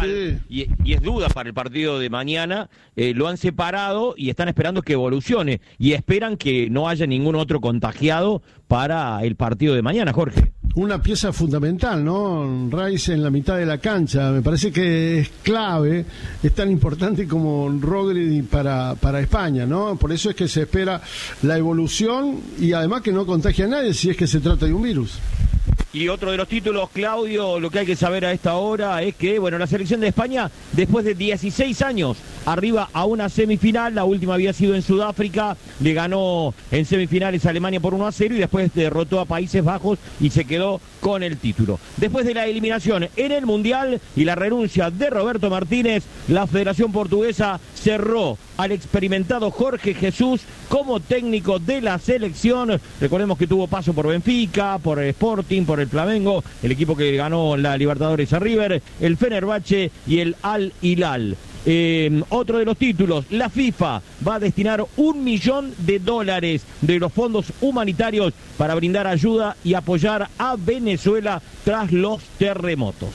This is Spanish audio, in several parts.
mal y es duda para el partido de mañana, lo han separado y están esperando que evolucione y esperan que no haya ningún otro contagiado para el partido de mañana, Jorge. Una pieza fundamental, ¿no? Rice en la mitad de la cancha, me parece que es clave, es tan importante como Rodri para España, ¿no? Por eso es que se espera la evolución y además que no contagie a nadie si es que se trata de un virus. Y otro de los títulos, Claudio, lo que hay que saber a esta hora es que, bueno, la selección de España, después de 16 años, arriba a una semifinal, la última había sido en Sudáfrica, le ganó en semifinales a Alemania por 1-0 y después derrotó a Países Bajos y se quedó con el título. Después de la eliminación en el Mundial y la renuncia de Roberto Martínez, la Federación Portuguesa cerró al experimentado Jorge Jesús como técnico de la selección. Recordemos que tuvo paso por Benfica, por el Sporting, por el Flamengo, el equipo que ganó la Libertadores a River, el Fenerbahce y el Al Hilal. Otro de los títulos, la FIFA va a destinar $1 millón de los fondos humanitarios para brindar ayuda y apoyar a Venezuela tras los terremotos.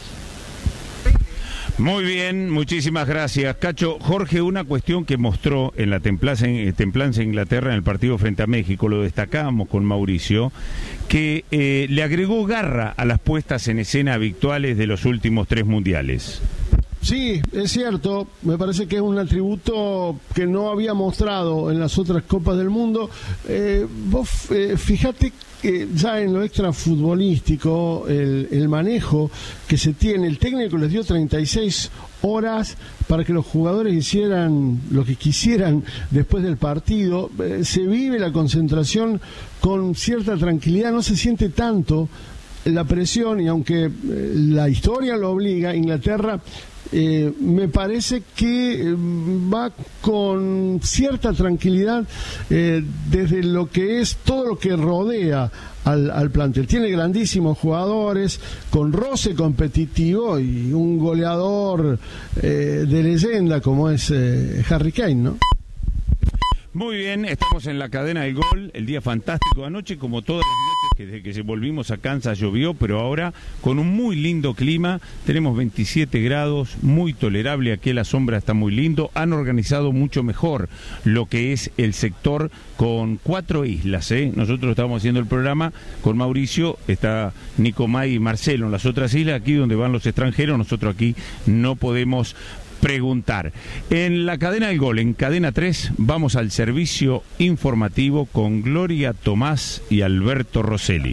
Muy bien, muchísimas gracias, Cacho. Jorge, una cuestión que mostró en la templanza Inglaterra en el partido frente a México, lo destacábamos con Mauricio, que le agregó garra a las puestas en escena habituales de los últimos 3 mundiales. Sí, es cierto, me parece que es un atributo que no había mostrado en las otras Copas del Mundo. Fíjate que ya en lo extrafutbolístico, el manejo que se tiene, el técnico les dio 36 horas para que los jugadores hicieran lo que quisieran después del partido. Se vive la concentración con cierta tranquilidad, no se siente tanto la presión y aunque la historia lo obliga, Inglaterra me parece que va con cierta tranquilidad desde lo que es todo lo que rodea al plantel. Tiene grandísimos jugadores con roce competitivo y un goleador de leyenda como es Harry Kane, ¿no? Muy bien, estamos en la cadena del gol, el día fantástico anoche, como todas las noches que desde que volvimos a Kansas llovió, pero ahora con un muy lindo clima, tenemos 27 grados, muy tolerable, aquí la sombra está muy lindo, han organizado mucho mejor lo que es el sector con 4 islas, Nosotros estamos haciendo el programa con Mauricio, está Nico May y Marcelo en las otras islas, aquí donde van los extranjeros, nosotros aquí no podemos preguntar. En la cadena del gol, en cadena 3, vamos al servicio informativo con Gloria Tomás y Alberto Rosselli.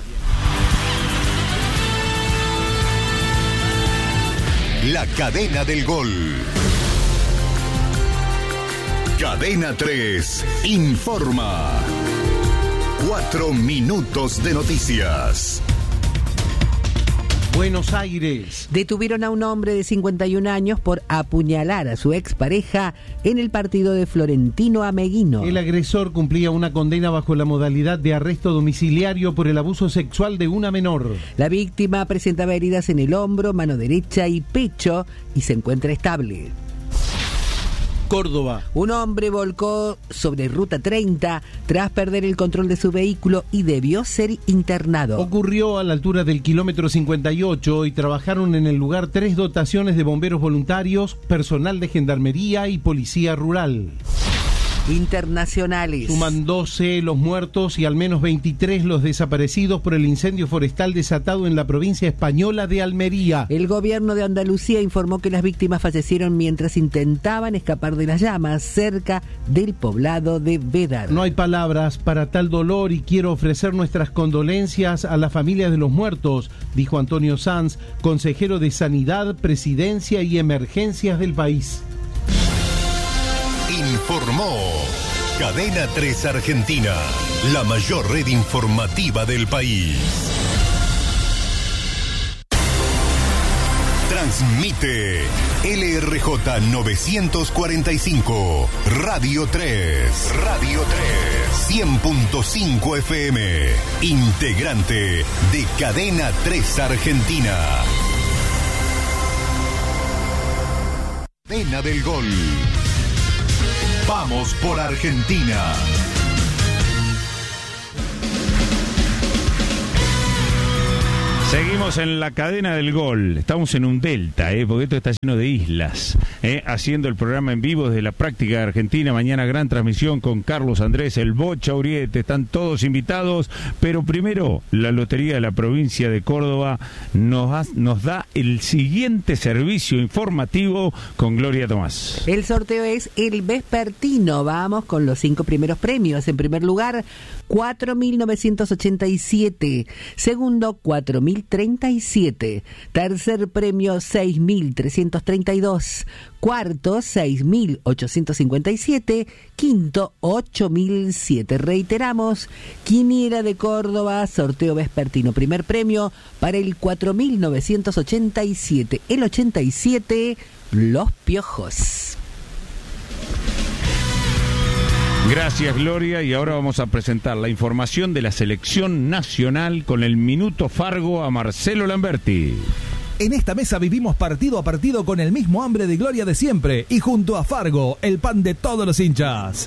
La cadena del gol. Cadena 3 informa. 4 minutos de noticias. Buenos Aires. Detuvieron a un hombre de 51 años por apuñalar a su expareja en el partido de Florentino a Meguino. El agresor cumplía una condena bajo la modalidad de arresto domiciliario por el abuso sexual de una menor. La víctima presentaba heridas en el hombro, mano derecha y pecho y se encuentra estable. Córdoba. Un hombre volcó sobre Ruta 30 tras perder el control de su vehículo y debió ser internado. Ocurrió a la altura del kilómetro 58 y trabajaron en el lugar 3 dotaciones de bomberos voluntarios, personal de gendarmería y policía rural. Internacionales. Suman 12 los muertos y al menos 23 los desaparecidos por el incendio forestal desatado en la provincia española de Almería. El gobierno de Andalucía informó que las víctimas fallecieron mientras intentaban escapar de las llamas cerca del poblado de Bédar. No hay palabras para tal dolor y quiero ofrecer nuestras condolencias a las familias de los muertos, dijo Antonio Sanz, consejero de Sanidad, Presidencia y Emergencias del país. Informó Cadena 3 Argentina, la mayor red informativa del país. Transmite LRJ 945, Radio 3, 100.5 FM, integrante de Cadena 3 Argentina. Cadena del Gol. Vamos por Argentina. Seguimos en la cadena del gol. Estamos en un delta, porque esto está lleno de islas. Haciendo el programa en vivo desde la práctica de Argentina. Mañana gran transmisión con Carlos Andrés, el Bocha Uriete. Están todos invitados. Pero primero, la Lotería de la Provincia de Córdoba nos da el siguiente servicio informativo con Gloria Tomás. El sorteo es el vespertino. Vamos con los 5 primeros premios. En primer lugar, 4.987. Segundo, 4.037. Tercer premio, 6.332. Cuarto, 6.857. Quinto, 8.007. Reiteramos, Quiniela de Córdoba, sorteo vespertino. Primer premio para el 4.987. El 87, Los Piojos. Gracias, Gloria, y ahora vamos a presentar la información de la selección nacional con el Minuto Fargo a Marcelo Lamberti. En esta mesa vivimos partido a partido con el mismo hambre de gloria de siempre y junto a Fargo, el pan de todos los hinchas.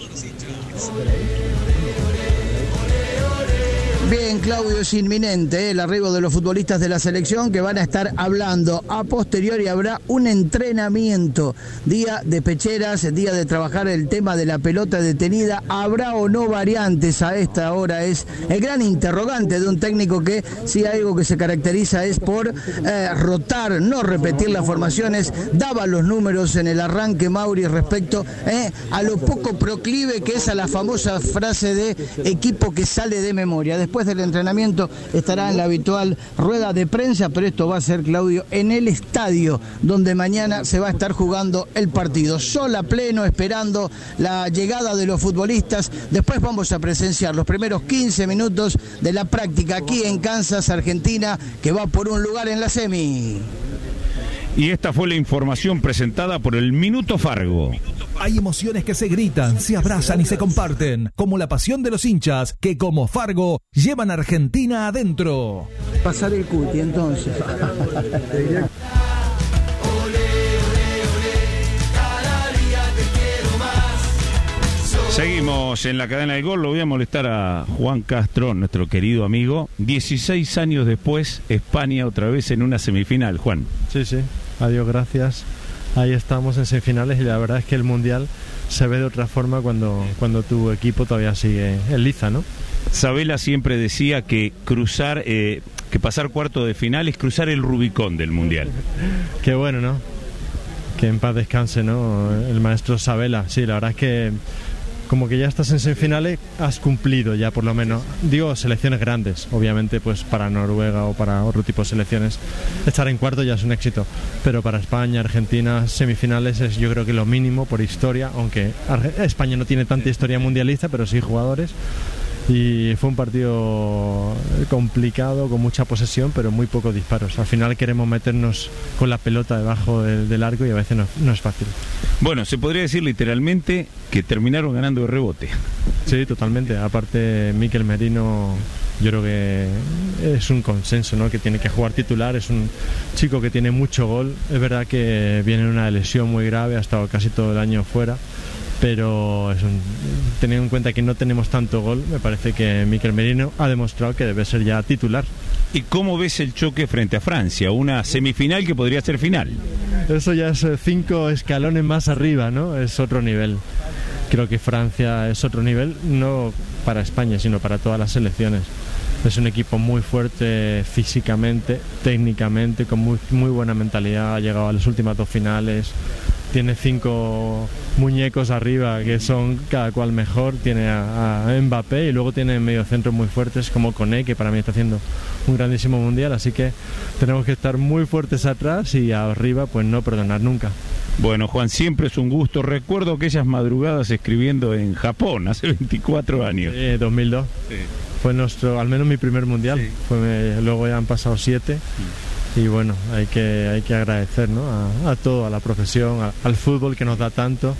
Bien, Claudio, es inminente el arribo de los futbolistas de la selección que van a estar hablando. A posteriori habrá un entrenamiento, día de pecheras, día de trabajar el tema de la pelota detenida. ¿Habrá o no variantes? A esta hora es el gran interrogante de un técnico que si hay algo que se caracteriza es por rotar, no repetir las formaciones. Daba los números en el arranque Mauri respecto a lo poco proclive que es a la famosa frase de equipo que sale de memoria. Después del entrenamiento estará en la habitual rueda de prensa, pero esto va a ser, Claudio, en el estadio donde mañana se va a estar jugando el partido. Sol a pleno, esperando la llegada de los futbolistas. Después vamos a presenciar los primeros 15 minutos de la práctica aquí en Kansas, Argentina, que va por un lugar en la semi. Y esta fue la información presentada por el Minuto Fargo. Hay emociones que se gritan, se abrazan y se comparten, como la pasión de los hinchas que, como Fargo, llevan a Argentina adentro. Pasar el cuti, entonces. Seguimos en la cadena del gol. Lo voy a molestar a Juan Castro, nuestro querido amigo. 16 años después, España otra vez en una semifinal. Juan. Sí, adiós, gracias. Ahí estamos en semifinales y la verdad es que el Mundial se ve de otra forma cuando tu equipo todavía sigue en liza, ¿no? Sabela siempre decía que que pasar cuarto de final es cruzar el Rubicón del Mundial. Qué bueno, ¿no? Que en paz descanse, ¿no? El maestro Sabela. Sí, la verdad es que como que ya estás en semifinales, has cumplido ya por lo menos, digo, selecciones grandes, obviamente pues para Noruega o para otro tipo de selecciones estar en cuarto ya es un éxito, pero para España, Argentina, semifinales es yo creo que lo mínimo por historia, aunque España no tiene tanta historia mundialista, pero sí jugadores. Y fue un partido complicado, con mucha posesión, pero muy pocos disparos. Al final queremos meternos con la pelota debajo del arco y a veces no es fácil. Bueno, se podría decir literalmente que terminaron ganando de rebote. Sí, totalmente. Aparte, Mikel Merino, yo creo que es un consenso, ¿no? Que tiene que jugar titular, es un chico que tiene mucho gol. Es verdad que viene en una lesión muy grave, ha estado casi todo el año fuera. Pero teniendo en cuenta que no tenemos tanto gol, me parece que Mikel Merino ha demostrado que debe ser ya titular. ¿Y cómo ves el choque frente a Francia? Una semifinal que podría ser final. Eso ya es 5 escalones más arriba, ¿no? Es otro nivel. Creo que Francia es otro nivel, no para España, sino para todas las selecciones. Es un equipo muy fuerte físicamente, técnicamente, con muy buena mentalidad. Ha llegado a las últimas 2 finales. Tiene 5 muñecos arriba que son cada cual mejor. Tiene a Mbappé y luego tiene mediocentros muy fuertes como Koné, que para mí está haciendo un grandísimo mundial. Así que tenemos que estar muy fuertes atrás y arriba pues no perdonar nunca. Bueno, Juan, siempre es un gusto. Recuerdo aquellas madrugadas escribiendo en Japón hace 24 años. 2002. Sí. Fue al menos mi primer mundial. Sí. Luego ya han pasado 7. Sí. Y bueno, hay que agradecer, ¿no? a todo, a la profesión, al fútbol que nos da tanto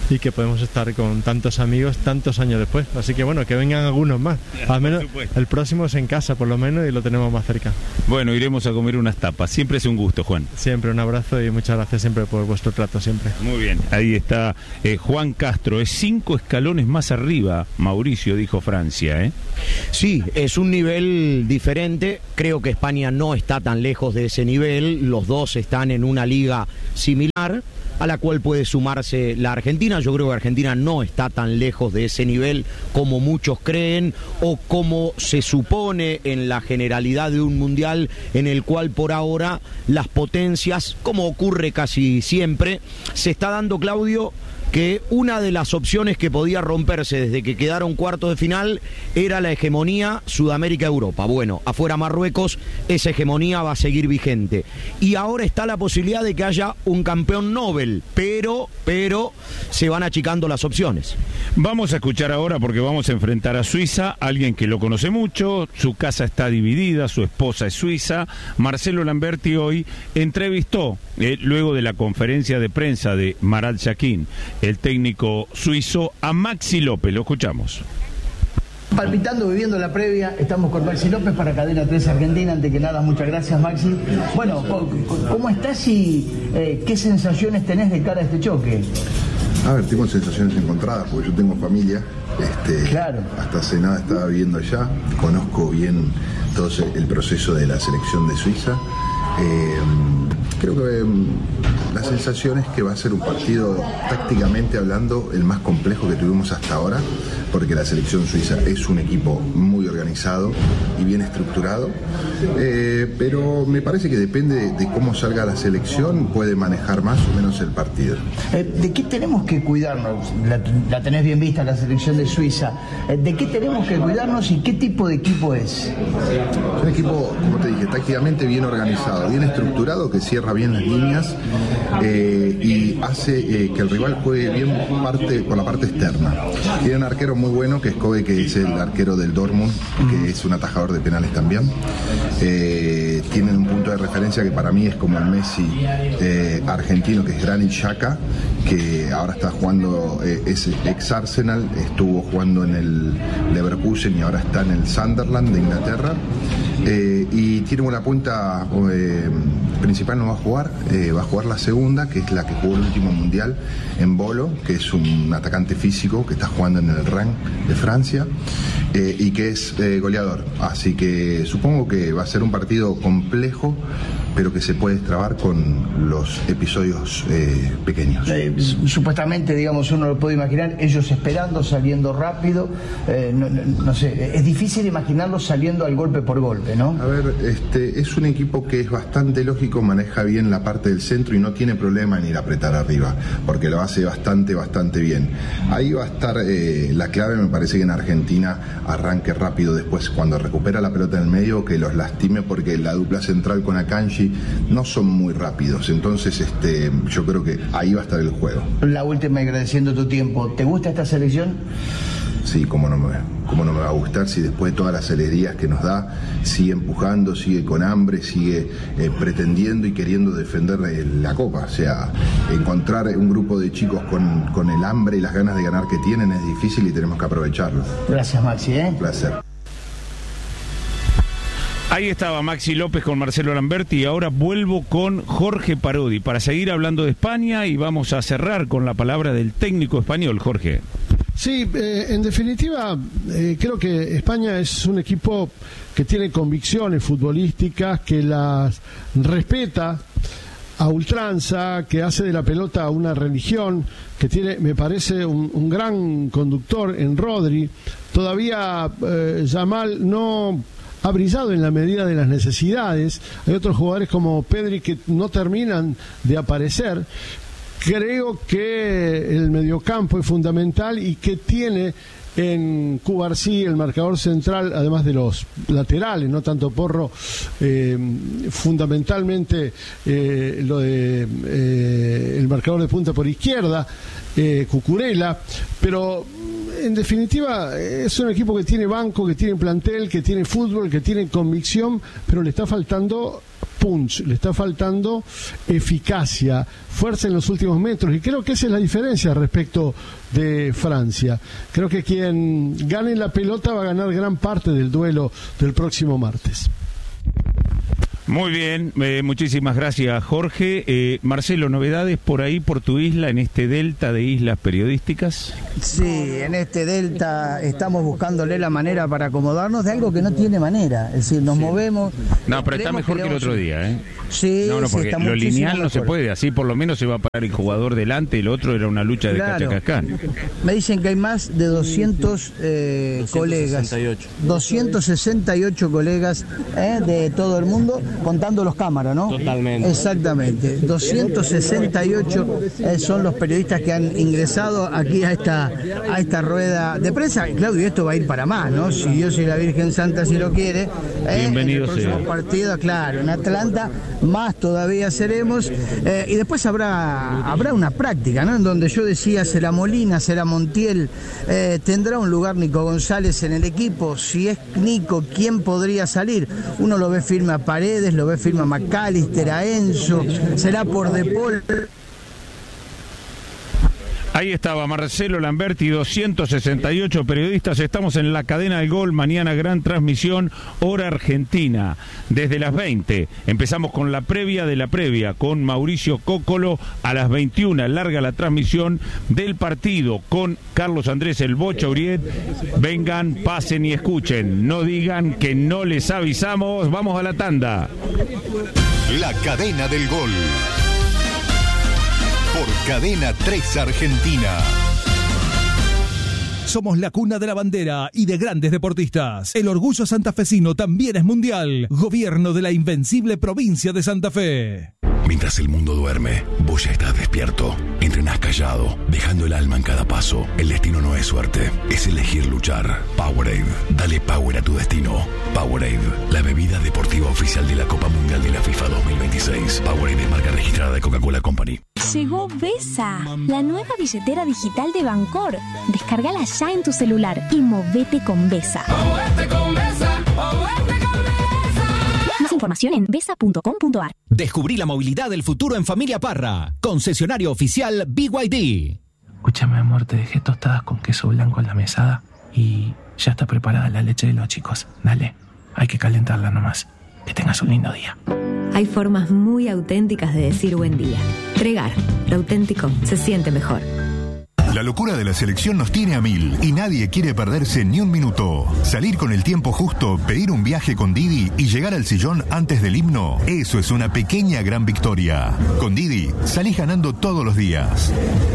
y que podemos estar con tantos amigos tantos años después. Así que bueno, que vengan algunos más. Al menos el próximo es en casa, por lo menos, y lo tenemos más cerca. Bueno, iremos a comer unas tapas. Siempre es un gusto, Juan. Siempre un abrazo y muchas gracias siempre por vuestro trato, siempre. Muy bien, ahí está Juan Castro. Es 5 escalones más arriba, Mauricio, dijo Francia, ¿eh? Sí, es un nivel diferente. Creo que España no está tan lejos de ese nivel. Los dos están en una liga similar a la cual puede sumarse la Argentina. Yo creo que Argentina no está tan lejos de ese nivel como muchos creen o como se supone en la generalidad de un mundial en el cual por ahora las potencias, como ocurre casi siempre, se está dando, Claudio, que una de las opciones que podía romperse desde que quedaron cuartos de final era la hegemonía Sudamérica-Europa. Bueno, afuera Marruecos, esa hegemonía va a seguir vigente. Y ahora está la posibilidad de que haya un campeón Nobel, pero se van achicando las opciones. Vamos a escuchar ahora, porque vamos a enfrentar a Suiza, alguien que lo conoce mucho, su casa está dividida, su esposa es suiza. Marcelo Lamberti hoy entrevistó, luego de la conferencia de prensa de Marat Yakin, el técnico suizo, a Maxi López. Lo escuchamos. Palpitando, viviendo la previa, estamos con Maxi López para Cadena 3 Argentina. Ante que nada, muchas gracias, Maxi. Bueno, ¿cómo estás y qué sensaciones tenés de cara a este choque? A ver, tengo sensaciones encontradas porque yo tengo familia. Claro. Hasta hace nada estaba viviendo allá. Conozco bien todo el proceso de la selección de Suiza. Creo que la sensación es que va a ser un partido, tácticamente hablando, el más complejo que tuvimos hasta ahora, porque la selección suiza es un equipo muy organizado y bien estructurado, pero me parece que depende de cómo salga la selección, puede manejar más o menos el partido. ¿De qué tenemos que cuidarnos? La tenés bien vista, la selección de Suiza. ¿De qué tenemos que cuidarnos y qué tipo de equipo es? Es un equipo, como te dije, tácticamente bien organizado, bien estructurado, que cierra bien las líneas y hace que el rival juegue bien por la parte externa. Tiene un arquero muy bueno, que es Kobe, que es el arquero del Dortmund, que es un atajador de penales también. Tienen un punto de referencia que para mí es como el Messi argentino, que es Granit Xhaka, que ahora está jugando, es ex Arsenal, estuvo jugando en el Leverkusen y ahora está en el Sunderland de Inglaterra. Y tiene una punta principal, no va a jugar la segunda, que es la que jugó el último mundial en Bolo, que es un atacante físico que está jugando en el Rennes de Francia y que es goleador. Así que supongo que va a ser un partido complejo, pero que se puede destrabar con los episodios pequeños. Supuestamente, digamos, uno lo puede imaginar, ellos esperando, saliendo rápido, no sé, es difícil imaginarlos saliendo al golpe por golpe, ¿no? A ver, es un equipo que es bastante lógico, maneja bien la parte del centro y no tiene problema en ir a apretar arriba, porque lo hace bastante bien. Ahí va a estar la clave, me parece que en Argentina arranque rápido después, cuando recupera la pelota en el medio, que los lastime, porque la dupla central con Akanji no son muy rápidos, entonces yo creo que ahí va a estar el juego. La última, agradeciendo tu tiempo, ¿te gusta esta selección? Sí, cómo no me va a gustar si después de todas las alegrías que nos da, sigue empujando, sigue con hambre, sigue pretendiendo y queriendo defender la Copa. O sea, encontrar un grupo de chicos con el hambre y las ganas de ganar que tienen es difícil y tenemos que aprovecharlo. Gracias, Maxi. Un placer. Ahí estaba Maxi López con Marcelo Lamberti y ahora vuelvo con Jorge Parodi para seguir hablando de España y vamos a cerrar con la palabra del técnico español, Jorge. Sí, en definitiva, creo que España es un equipo que tiene convicciones futbolísticas, que las respeta a ultranza, que hace de la pelota una religión, que tiene, me parece, un gran conductor en Rodri. Todavía Yamal no ha brillado en la medida de las necesidades. Hay otros jugadores como Pedri que no terminan de aparecer. Creo que el mediocampo es fundamental y que tiene en Cubarsí, el marcador central, además de los laterales, no tanto Porro, fundamentalmente lo de el marcador de punta por izquierda, Cucurella, pero en definitiva es un equipo que tiene banco, que tiene plantel, que tiene fútbol, que tiene convicción, pero le está faltando punch, le está faltando eficacia, fuerza en los últimos metros, y creo que esa es la diferencia respecto de Francia. Creo que quien gane la pelota va a ganar gran parte del duelo del próximo martes. Muy bien, muchísimas gracias, Jorge. Marcelo, ¿novedades por ahí, por tu isla, en este delta de islas periodísticas? Sí, en este delta estamos buscándole la manera para acomodarnos de algo que no tiene manera. Es decir, nos movemos... No, pero está mejor que el otro día, ¿eh? Sí, no, porque está lo lineal no mejor. se puede, así por lo menos se va a parar el jugador delante, el otro era una lucha de cachacascán. Me dicen que hay más de 200 colegas, 268 colegas de todo el mundo, contando los cámaras, ¿no? Totalmente. Exactamente, 268 son los periodistas que han ingresado aquí a esta rueda de prensa. Claudio, esto va a ir para más, ¿no? Si Dios y la Virgen Santa si lo quiere. Bienvenido en el próximo partido, claro, en Atlanta, más todavía seremos. Y después habrá una práctica, ¿no? En donde yo decía, será Molina, será Montiel, tendrá un lugar Nico González en el equipo. Si es Nico, ¿quién podría salir? Uno lo ve firme a Paredes, lo ve firme a McAllister, a Enzo, será por De Paul. Ahí estaba Marcelo Lamberti, 268 periodistas. Estamos en la cadena del gol. Mañana gran transmisión, hora argentina, desde las 20. Empezamos con la previa de la previa, con Mauricio Cócolo a las 21. Larga la transmisión del partido con Carlos Andrés El Bocha Uriet. Vengan, pasen y escuchen. No digan que no les avisamos. Vamos a la tanda. La cadena del gol. Por Cadena 3 Argentina. Somos la cuna de la bandera y de grandes deportistas. El orgullo santafesino también es mundial. Gobierno de la invencible provincia de Santa Fe. Mientras el mundo duerme, vos ya estás despierto. Entrenás callado, dejando el alma en cada paso. El destino no es suerte, es elegir luchar. Powerade, dale power a tu destino. Powerade, la bebida deportiva oficial de la Copa Mundial de la FIFA 2026. Powerade es marca registrada de Coca-Cola Company. Llegó Vesa, la nueva billetera digital de Bancor. Descárgala ya en tu celular y movete con Vesa. ¡Movete con Vesa! ¡Movete con Vesa! Más información en vesa.com.ar. Descubrí la movilidad del futuro en Familia Parra. Concesionario oficial BYD. Escúchame, amor, te dejé tostadas con queso blanco en la mesada y ya está preparada la leche de los chicos. Dale, hay que calentarla nomás. Que tengas un lindo día. Hay formas muy auténticas de decir buen día. Tregar, lo auténtico se siente mejor. La locura de la selección nos tiene a mil y nadie quiere perderse ni un minuto. Salir con el tiempo justo, pedir un viaje con Didi y llegar al sillón antes del himno, eso es una pequeña gran victoria. Con Didi salís ganando todos los días.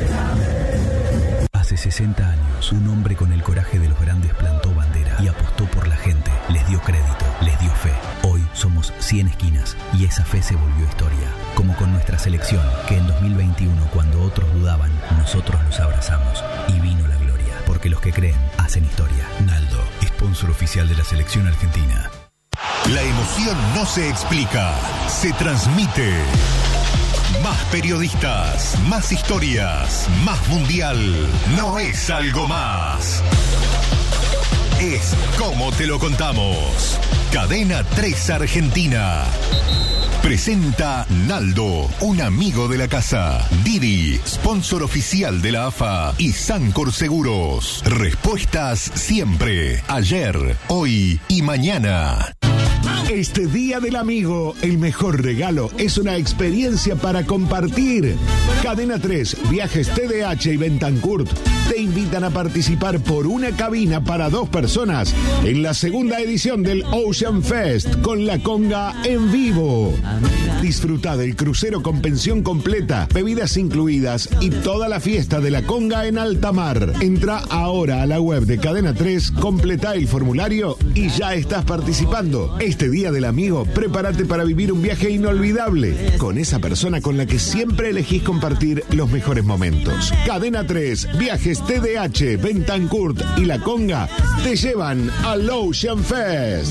Hace 60 años, un hombre con el coraje de los grandes plantó bandera y apostó por la gente. Les dio crédito, les dio fe. Hoy somos 100 esquinas y esa fe se volvió historia. Como con nuestra selección, que en 2021, cuando otros dudaban, nosotros los abrazamos y vino la gloria. Porque los que creen hacen historia. Naldo, sponsor oficial de la selección argentina. La emoción no se explica, se transmite. Más periodistas, más historias, más mundial. No es algo más. Es como te lo contamos. Cadena 3 Argentina. Presenta Naldo, un amigo de la casa. Didi, sponsor oficial de la AFA. Y Sancor Seguros. Respuestas siempre. Ayer, hoy y mañana. Este Día del Amigo, el mejor regalo es una experiencia para compartir. Cadena 3, Viajes TDH y Bentancurt te invitan a participar por una cabina para 2 personas en la segunda edición del Ocean Fest con la conga en vivo. Disfruta del crucero con pensión completa, bebidas incluidas y toda la fiesta de la conga en alta mar. Entra ahora a la web de Cadena 3, completa el formulario y ya estás participando. Este Día del Amigo, prepárate para vivir un viaje inolvidable con esa persona con la que siempre elegís compartir los mejores momentos. Cadena 3, Viajes TDH, Bentancurt y La Conga te llevan al Ocean Fest.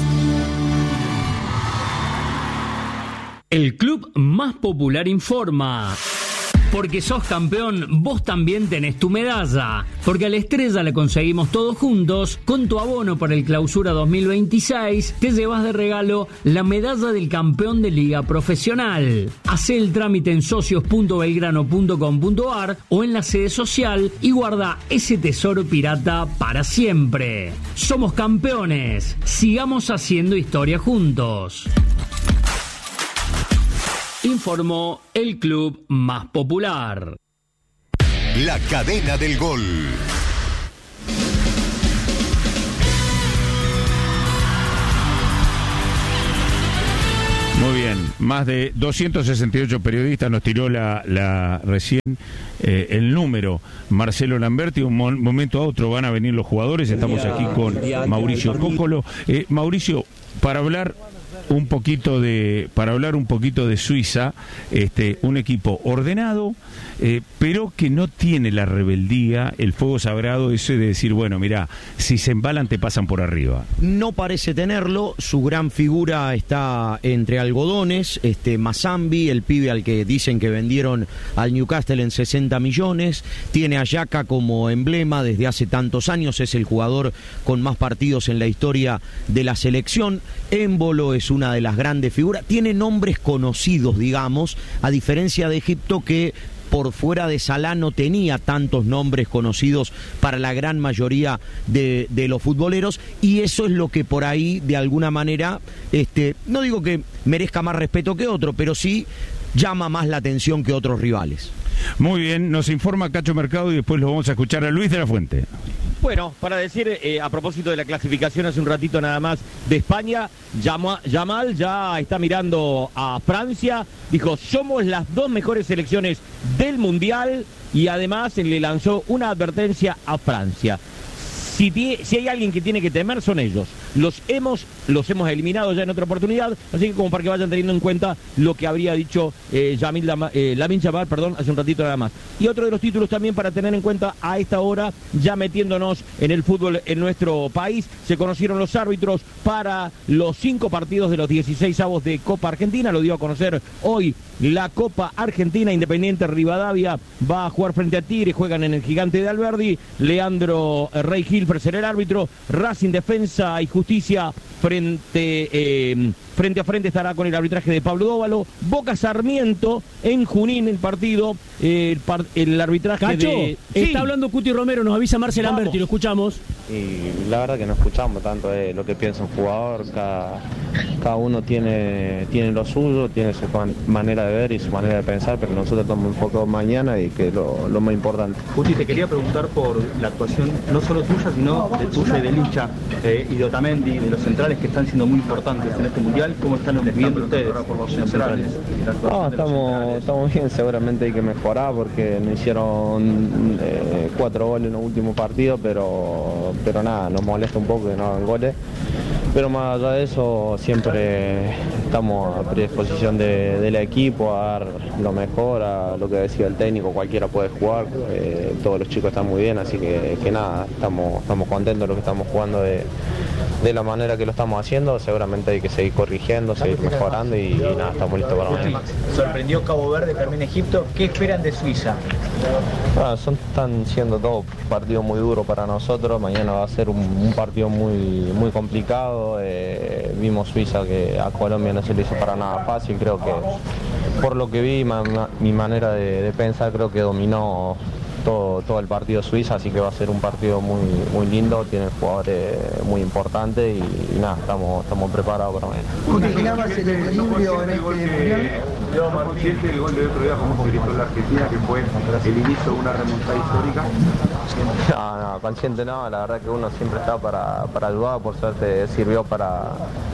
El club más popular informa. Porque sos campeón, vos también tenés tu medalla. Porque a la estrella la conseguimos todos juntos. Con tu abono para el Clausura 2026, te llevas de regalo la medalla del campeón de Liga Profesional. Hacé el trámite en socios.belgrano.com.ar o en la sede social y guarda ese tesoro pirata para siempre. Somos campeones. Sigamos haciendo historia juntos. Informó el club más popular. La cadena del gol. Muy bien, más de 268 periodistas nos tiró recién el número. Marcelo Lamberti, un momento a otro van a venir los jugadores. Estamos aquí con Mauricio Cócolo. Mauricio, para hablar un poquito de Suiza, un equipo ordenado, pero que no tiene la rebeldía, el fuego sagrado, ese de decir, bueno, mirá, si se embalan te pasan por arriba. No parece tenerlo, su gran figura está entre algodones, Mazambi, el pibe al que dicen que vendieron al Newcastle en 60 millones, tiene a Xhaka como emblema desde hace tantos años, es el jugador con más partidos en la historia de la selección. Embolo es una de las grandes figuras, tiene nombres conocidos, digamos, a diferencia de Egipto, que por fuera de Salah no tenía tantos nombres conocidos para la gran mayoría de los futboleros, y eso es lo que por ahí de alguna manera, no digo que merezca más respeto que otro, pero sí llama más la atención que otros rivales. Muy bien, nos informa Cacho Mercado y después lo vamos a escuchar a Luis de la Fuente. Bueno, para decir, a propósito de la clasificación hace un ratito nada más de España, Yamal ya está mirando a Francia, dijo, somos las dos mejores selecciones del Mundial, y además le lanzó una advertencia a Francia. Si hay alguien que tiene que temer, son ellos. Los hemos eliminado ya en otra oportunidad, así que como para que vayan teniendo en cuenta lo que habría dicho Lamine Yamal, hace un ratito nada más. Y otro de los títulos también para tener en cuenta a esta hora, ya metiéndonos en el fútbol en nuestro país, se conocieron los árbitros para los 5 partidos de los 16avos de Copa Argentina, lo dio a conocer hoy la Copa Argentina. Independiente Rivadavia va a jugar frente a Tigre, juegan en el Gigante de Alberdi, Leandro Rey Gil será el árbitro, Racing Defensa y Justicia frente a frente estará con el arbitraje de Pablo Dóvalo, Boca Sarmiento en Junín el partido, el arbitraje Cacho, de... está hablando Cuti Romero, nos avisa Marcel Lamberti, lo escuchamos. Y la verdad que no escuchamos tanto lo que piensa un jugador, cada uno tiene lo suyo, tiene su manera de ver y su manera de pensar, pero nosotros estamos enfocados mañana y que es lo más importante. Cuti, te quería preguntar por la actuación no solo tuya, sino de tuya y de Licha y de Otamendi, de los centrales que están siendo muy importantes en este mundial. ¿Cómo están viendo ustedes los centrales? No, estamos bien, seguramente hay que mejorar porque nos hicieron 4 goles en los últimos partidos, pero nada, nos molesta un poco que no hagan goles. Pero más allá de eso, siempre estamos a predisposición del equipo a dar lo mejor, a lo que decía el técnico, cualquiera puede jugar, todos los chicos están muy bien, así que nada, estamos contentos de lo que estamos jugando de la manera que lo estamos haciendo. Seguramente hay que seguir corrigiendo, seguir mejorando y nada, estamos listos para mañana. Sorprendió Cabo Verde, también Egipto. ¿Qué esperan de Suiza? Están siendo todos partidos muy duros para nosotros. Mañana va a ser un partido muy complicado. Vimos Suiza que a Colombia no se le hizo para nada fácil. Creo que por lo que vi, mi manera de pensar, creo que dominó todo el partido Suiza, así que va a ser un partido muy lindo, tiene jugadores muy importantes y nada, estamos preparados para mañana. ¿Cómo imaginabas el equilibrio en este mundial? ¿Siente el gol de otro día como un grito de la Argentina, que fue el inicio de una remontada histórica? No, consciente no, la verdad que uno siempre está para ayudar, por suerte sirvió para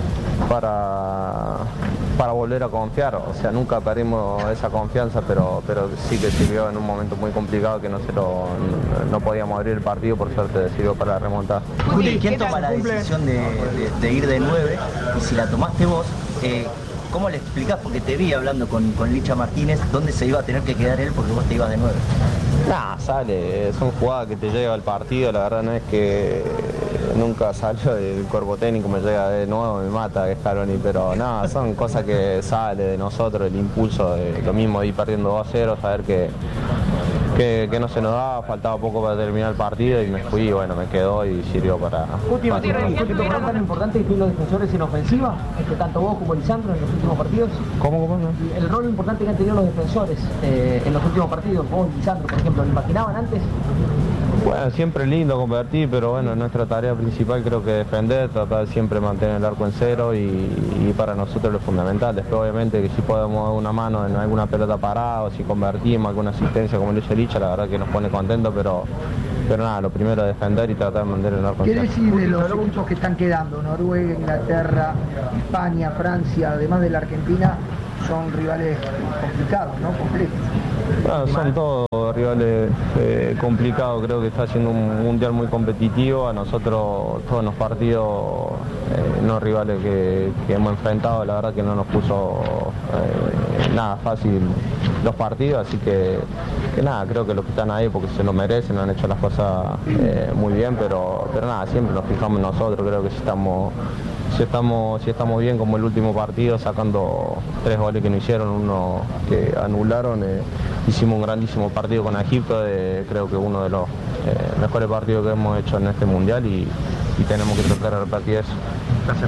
volver a confiar, o sea, nunca perdimos esa confianza, pero sí que sirvió en un momento muy complicado que no podíamos abrir el partido, por suerte sirvió para remontar. ¿Quién toma la decisión de ir de 9? Y si la tomaste vos, ¿cómo le explicás? Porque te vi hablando con Licha Martínez, ¿dónde se iba a tener que quedar él porque vos te ibas de 9? Sale, son jugadas que te lleva al partido, la verdad no es que nunca salió del cuerpo técnico, me llega de nuevo, me mata Scaloni, pero nada, son cosas que sale de nosotros, el impulso, lo mismo de ir perdiendo 2-0, saber que no se nos daba, faltaba poco para terminar el partido y me fui, bueno, me quedó y sirvió para... ¿Qué rol tan importante que tienen los defensores en ofensiva, tanto vos como Lisandro en los últimos partidos? ¿Cómo? El rol importante que han tenido los defensores en los últimos partidos, vos y Lisandro, por ejemplo, ¿lo imaginaban antes? Bueno, siempre es lindo convertir, pero bueno, nuestra tarea principal creo que defender, tratar de siempre mantener el arco en cero y para nosotros lo fundamental. Después obviamente que si podemos dar una mano en alguna pelota parada o si convertimos alguna asistencia como lo hizo Licha, la verdad que nos pone contentos, pero nada, lo primero es defender y tratar de mantener el arco en cero. ¿Qué decir de los equipos que están quedando? Noruega, Inglaterra, España, Francia, además de la Argentina, son rivales complicados, ¿no? Complejos. Bueno, son todos rivales complicados, creo que está siendo un mundial muy competitivo, a nosotros todos los partidos, no rivales que hemos enfrentado, la verdad que no nos puso nada fácil los partidos, así que nada, creo que los que están ahí porque se lo merecen, han hecho las cosas muy bien, pero nada, siempre nos fijamos en nosotros, creo que si estamos bien como el último partido, sacando 3 goles que no hicieron, uno que anularon, hicimos un grandísimo partido con Egipto, creo que uno de los mejores partidos que hemos hecho en este mundial y tenemos que tratar de repetir eso. Gracias,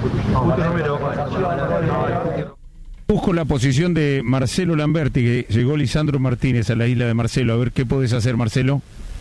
Busco la posición de Marcelo Lamberti, que llegó Lisandro Martínez a la isla de Marcelo. A ver, ¿qué podés hacer, Marcelo?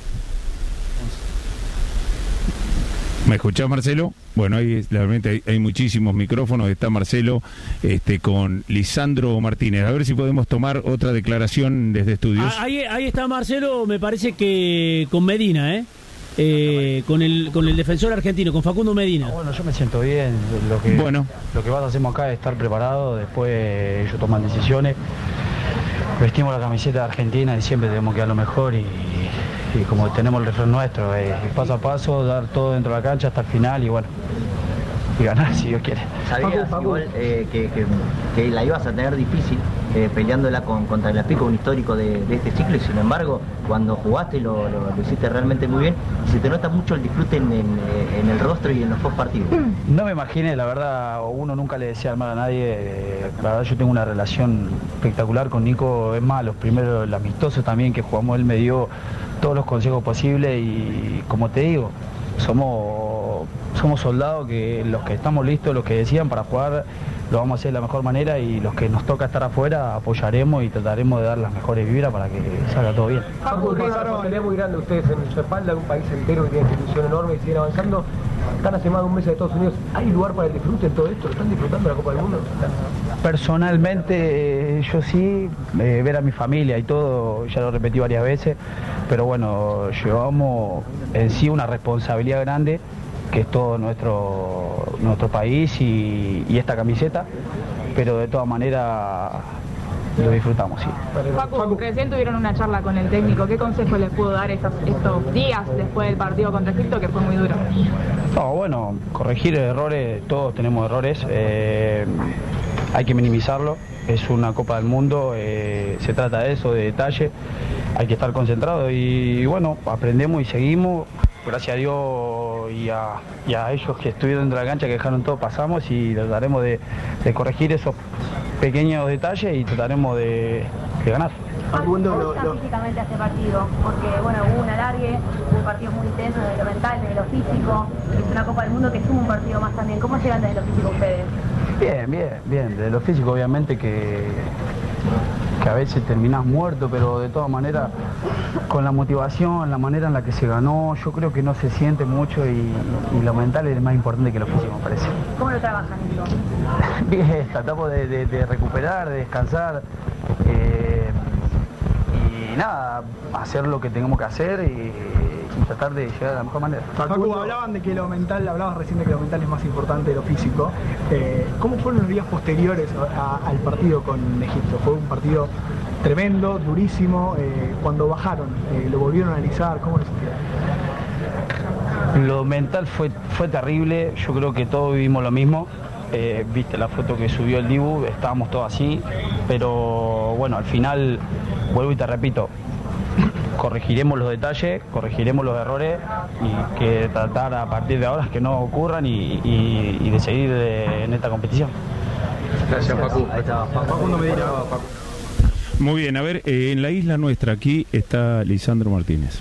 ¿Me escuchás, Marcelo? Bueno, ahí realmente hay muchísimos micrófonos. Está Marcelo con Lisandro Martínez. A ver si podemos tomar otra declaración desde estudios. Ahí está Marcelo, me parece que con Medina, con el defensor argentino, con Facundo Medina. Bueno, yo me siento bien. Lo que vas hacemos acá es estar preparado. Después ellos toman decisiones. Vestimos la camiseta de Argentina y siempre tenemos que dar lo mejor y como tenemos el refrán nuestro, paso a paso, dar todo dentro de la cancha hasta el final y bueno, y ganar si Dios quiere. ¿Sabías igual que la ibas a tener difícil peleándola contra el Aspico, un histórico de este ciclo, y sin embargo cuando jugaste lo hiciste realmente muy bien y se te nota mucho el disfrute en el rostro y en los post partidos? No me imaginé, la verdad, uno nunca le desea el mal a nadie, la verdad yo tengo una relación espectacular con Nico, es más, los primeros, el amistoso también que jugamos, él me dio todos los consejos posibles y como te digo, somos soldados que los que estamos listos, los que decían para jugar, lo vamos a hacer de la mejor manera y los que nos toca estar afuera apoyaremos y trataremos de dar las mejores vibras para que salga todo bien. Facu, una responsabilidad muy grande ustedes en su espalda, un país entero que tiene una institución enorme y siguen avanzando. Están hace más de un mes en Estados Unidos. ¿Hay lugar para el disfrute en todo esto? ¿Lo están disfrutando la Copa del Mundo? Personalmente yo sí, ver a mi familia y todo, ya lo repetí varias veces, pero bueno, llevamos en sí una responsabilidad grande que es todo nuestro país y esta camiseta, pero de todas maneras lo disfrutamos, sí. Facu, recién tuvieron una charla con el técnico, ¿qué consejo les pudo dar estos días después del partido contra Egipto, que fue muy duro? No, bueno, corregir errores, todos tenemos errores, hay que minimizarlo, es una Copa del Mundo, se trata de eso, de detalle, hay que estar concentrado y bueno, aprendemos y seguimos, gracias a Dios y a ellos que estuvieron dentro de la cancha, que dejaron todo, pasamos y trataremos de corregir esos pequeños detalles y trataremos de ganar. ¿Cómo está físicamente este partido? Porque bueno, hubo un alargue, hubo un partido muy intenso desde lo mental, desde lo físico, es una Copa del Mundo que suma un partido más también. ¿Cómo llegan desde lo físico ustedes? Bien, desde lo físico obviamente que a veces terminás muerto, pero de todas maneras con la motivación, la manera en la que se ganó, yo creo que no se siente mucho y lo mental es más importante que lo físico, me parece. ¿Cómo lo trabajan, Nico? Bien, tratamos de recuperar, de descansar y nada, hacer lo que tengamos que hacer y tratar de llegar de la mejor manera. Facu, hablabas recién de que lo mental es más importante de lo físico. ¿Cómo fueron los días posteriores al partido con Egipto? Fue un partido tremendo, durísimo. Cuando bajaron, ¿lo volvieron a analizar? ¿Cómo lo sintieron? Lo mental fue terrible, yo creo que todos vivimos lo mismo. Viste la foto que subió el Dibu, estábamos todos así, pero bueno, al final, vuelvo y te repito, corregiremos los detalles, corregiremos los errores y que tratar a partir de ahora que no ocurran y de seguir en esta competición. Gracias, Facu. Ahí está, Facundo Medina. Muy bien, a ver, en la isla nuestra aquí está Lisandro Martínez.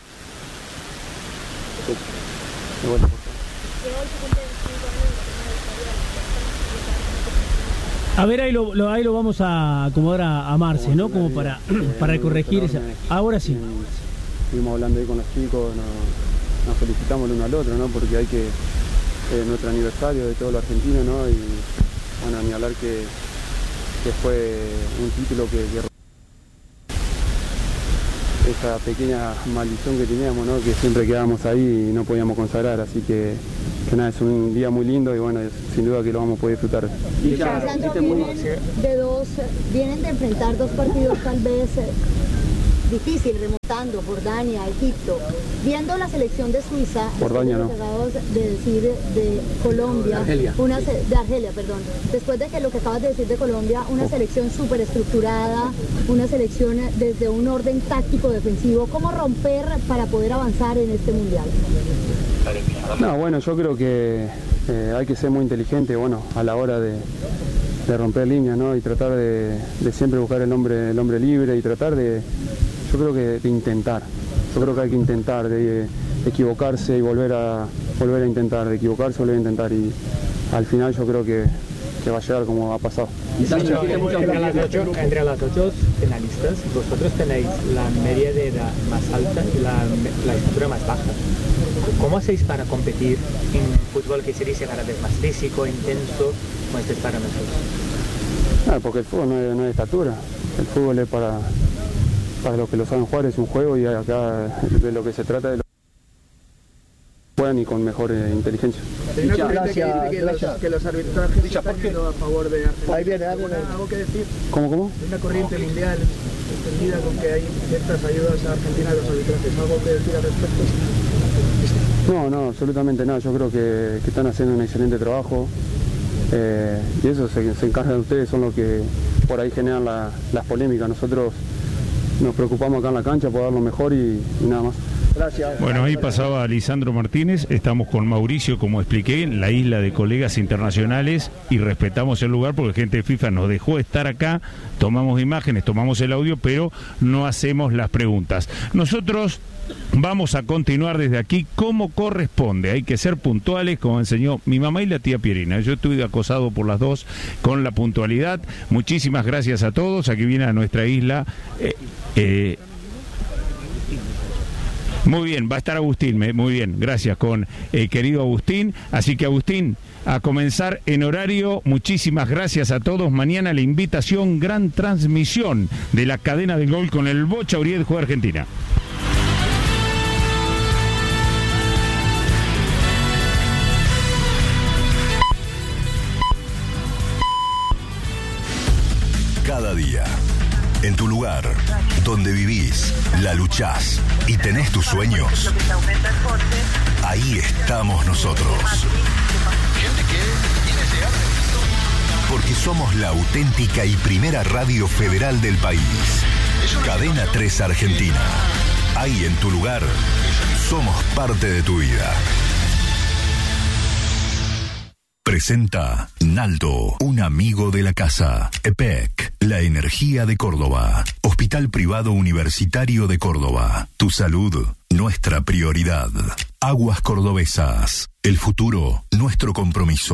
A ver, ahí lo vamos a acomodar a Marce, ¿no? Como para corregir esa. Ahora sí. Estuvimos hablando ahí con los chicos, nos felicitamos el uno al otro, ¿no? Porque hay que nuestro aniversario de todo lo argentino, ¿no? Y bueno, ni hablar que fue un título que esa pequeña maldición que teníamos, ¿no? Que siempre quedábamos ahí y no podíamos consagrar, así que nada, es un día muy lindo y bueno, sin duda que lo vamos a poder disfrutar. Vienen de enfrentar dos partidos tal vez difíciles, remontando Jordania, Egipto. Viendo la selección de Suiza, Jordania, ¿no? De decir de Colombia, Argelia. De Argelia, perdón. Después de que lo que acabas de decir de Colombia, una selección súper estructurada, una selección desde un orden táctico defensivo, ¿cómo romper para poder avanzar en este mundial? No, bueno, yo creo que hay que ser muy inteligente, bueno, a la hora de romper líneas, ¿no? Y tratar de siempre buscar el hombre libre y tratar de, yo creo que de intentar. Yo creo que hay que intentar, de equivocarse y volver a intentar, de equivocarse y volver a intentar. Y al final yo creo que va a llegar como ha pasado. Entre las ocho finalistas, vosotros tenéis la media de edad más alta y la estatura más baja. ¿Cómo hacéis para competir en fútbol que se dice cada vez más físico, intenso, con estos parámetros? Porque el fútbol no es estatura, el fútbol es para los que lo saben jugar, es un juego y acá de lo que se trata de lo que juegan y con mejor inteligencia. Hay una corriente que dice que los arbitrajes están yendo a favor de Argentina. Ahí viene algo que decir. ¿Cómo? Hay una corriente mundial extendida con que hay ciertas ayudas a Argentina a los arbitrajes. ¿Algo que decir al respecto? No, absolutamente nada. Yo creo que están haciendo un excelente trabajo y eso se encarga de ustedes, son los que por ahí generan las polémicas. Nosotros nos preocupamos acá en la cancha por dar lo mejor y nada más. Gracias. Bueno, ahí pasaba Lisandro Martínez, estamos con Mauricio, como expliqué, en la isla de colegas internacionales y respetamos el lugar porque gente de FIFA nos dejó estar acá, tomamos imágenes, tomamos el audio, pero no hacemos las preguntas. Nosotros vamos a continuar desde aquí como corresponde, hay que ser puntuales, como enseñó mi mamá y la tía Pierina. Yo estuve acosado por las dos con la puntualidad. Muchísimas gracias a todos, aquí viene a nuestra isla. Muy bien, va a estar Agustín, muy bien, gracias con querido Agustín. Así que Agustín, a comenzar en horario, muchísimas gracias a todos. Mañana la invitación, gran transmisión de la cadena del gol con el Bocha Uriel Juega Argentina. Cada día, en tu lugar, donde vivís, la luchás y tenés tus sueños, ahí estamos nosotros. Porque somos la auténtica y primera radio federal del país. Cadena 3 Argentina. Ahí en tu lugar, somos parte de tu vida. Presenta Naldo, un amigo de la casa. EPEC, la energía de Córdoba. Hospital Privado Universitario de Córdoba. Tu salud, nuestra prioridad. Aguas Cordobesas. El futuro, nuestro compromiso.